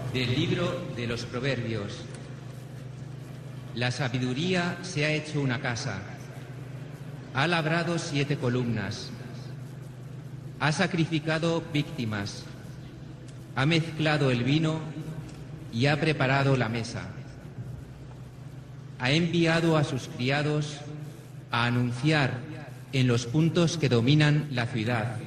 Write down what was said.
Del libro de los Proverbios. La sabiduría se ha hecho una casa, ha labrado 7 columnas, ha sacrificado víctimas, ha mezclado el vino y ha preparado la mesa. Ha enviado a sus criados a anunciar en los puntos que dominan la ciudad.